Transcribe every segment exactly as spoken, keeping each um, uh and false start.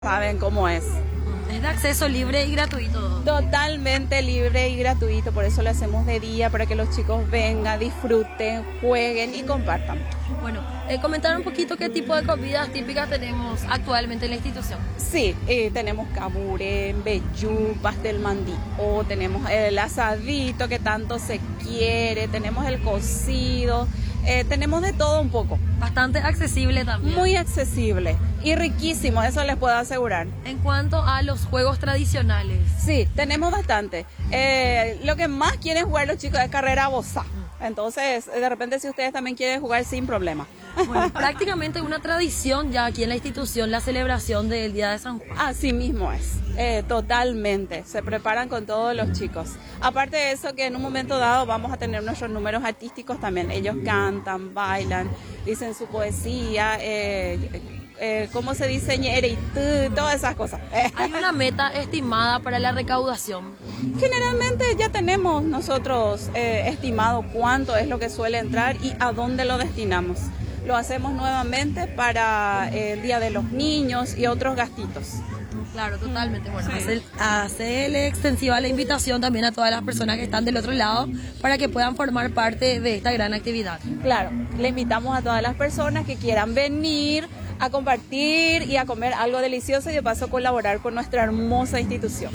Saben cómo es. Es de acceso libre y gratuito. Totalmente libre y gratuito, por eso lo hacemos de día, para que los chicos vengan, disfruten, jueguen y compartan. Bueno, eh, comentar un poquito qué tipo de comidas típicas tenemos actualmente en la institución. Sí, eh, tenemos caburé, vellú, pastel mandío, tenemos el asadito que tanto se quiere, tenemos el cocido, eh, tenemos de todo un poco. Bastante accesible también. Muy accesible y riquísimo, eso les puedo asegurar. En cuanto a los juegos tradicionales. Sí, tenemos bastante. Eh, lo que más quieren jugar los chicos es carrera bozá. Entonces, de repente, si ustedes también quieren jugar, sin problema. Bueno, prácticamente una tradición ya aquí en la institución, la celebración del Día de San Juan. Así mismo es, eh, totalmente. Se preparan con todos los chicos. Aparte de eso, que en un momento dado vamos a tener nuestros números artísticos también. Ellos cantan, bailan, dicen su poesía, eh, eh, cómo se diseña, todas esas cosas. ¿Hay una meta estimada para la recaudación? Generalmente ya tenemos nosotros eh, estimado cuánto es lo que suele entrar y a dónde lo destinamos. Lo hacemos nuevamente para el Día de los Niños y otros gastitos. Claro, totalmente. Bueno, sí. hacer, hacerle extensiva la invitación también a todas las personas que están del otro lado para que puedan formar parte de esta gran actividad. Claro, le invitamos a todas las personas que quieran venir a compartir y a comer algo delicioso y de paso colaborar con nuestra hermosa institución.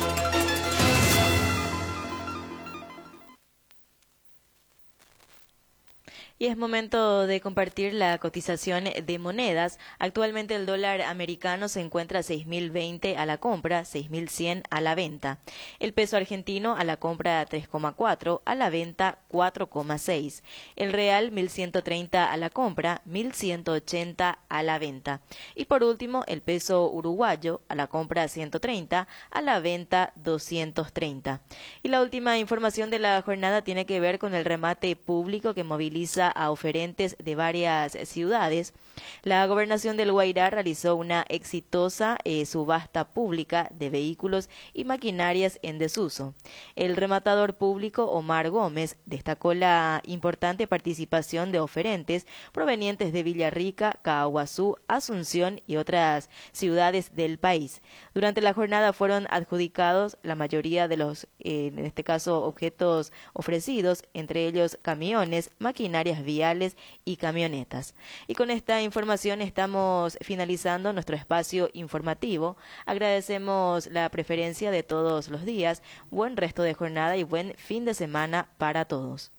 Y es momento de compartir la cotización de monedas. Actualmente el dólar americano se encuentra a seis mil veinte a la compra, seis mil cien a la venta. El peso argentino a la compra tres coma cuatro, a la venta cuatro coma seis. El real mil ciento treinta a la compra, mil ciento ochenta a la venta. Y por último el peso uruguayo a la compra ciento treinta, a la venta doscientos treinta. Y la última información de la jornada tiene que ver con el remate público que moviliza a oferentes de varias ciudades. La Gobernación del Guairá realizó una exitosa eh, subasta pública de vehículos y maquinarias en desuso. El rematador público Omar Gómez destacó la importante participación de oferentes provenientes de Villarrica, Caaguazú, Asunción y otras ciudades del país. Durante la jornada fueron adjudicados la mayoría de los, eh, en este caso, objetos ofrecidos, entre ellos camiones, maquinarias viales y camionetas. Y con esta información estamos finalizando nuestro espacio informativo. Agradecemos la preferencia de todos los días. Buen resto de jornada y buen fin de semana para todos.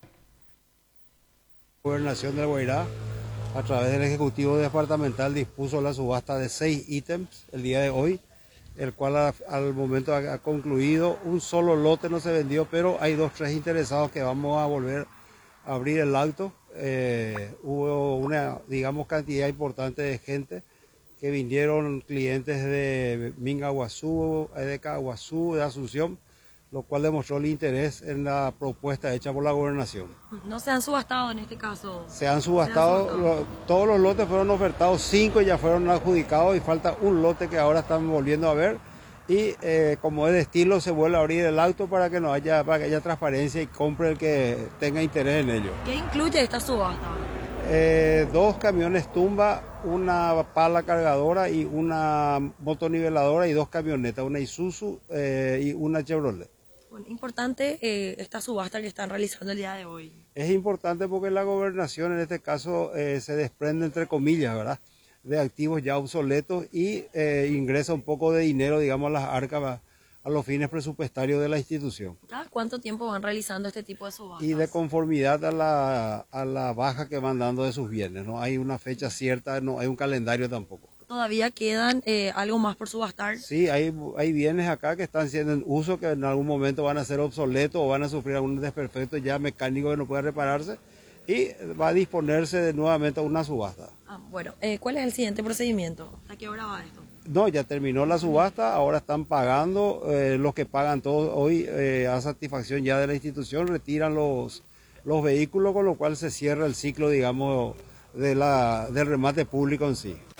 La Gobernación del Guairá, a través del Ejecutivo Departamental, dispuso la subasta de seis ítems el día de hoy, el cual a, al momento ha, ha concluido. Un solo lote no se vendió, pero hay dos, tres interesados que vamos a volver a abrir el acto. Eh, hubo una, digamos, cantidad importante de gente que vinieron, clientes de Mingaguazú, de Caaguazú, de Asunción, lo cual demostró el interés en la propuesta hecha por la gobernación. ¿No se han subastado en este caso? Se han subastado, ¿Se han subastado? Lo, todos los lotes fueron ofertados, cinco ya fueron adjudicados y falta un lote que ahora están volviendo a ver. Y eh, como es de estilo, se vuelve a abrir el auto para que no haya, para que haya transparencia y compre el que tenga interés en ello. ¿Qué incluye esta subasta? Eh, dos camiones tumba, una pala cargadora y una motoniveladora y dos camionetas, una Isuzu eh, y una Chevrolet. Bueno, importante eh, esta subasta que están realizando el día de hoy. Es importante porque la gobernación en este caso eh, se desprende, entre comillas, ¿verdad?, de activos ya obsoletos y eh, ingresa un poco de dinero, digamos, a las arcas, a, a los fines presupuestarios de la institución. ¿Cada cuánto tiempo van realizando este tipo de subastas? Y de conformidad a la, a la baja que van dando de sus bienes. No hay una fecha cierta, no hay un calendario tampoco. ¿Todavía quedan eh, algo más por subastar? Sí, hay, hay bienes acá que están siendo en uso, que en algún momento van a ser obsoletos o van a sufrir algún desperfecto ya mecánico que no puede repararse, y va a disponerse de nuevamente a una subasta. Ah, bueno, eh, ¿cuál es el siguiente procedimiento? ¿A qué hora va esto? No, ya terminó la subasta, ahora están pagando, eh, los que pagan todos hoy eh, a satisfacción ya de la institución, retiran los, los vehículos, con lo cual se cierra el ciclo, digamos, de la, del remate público en sí.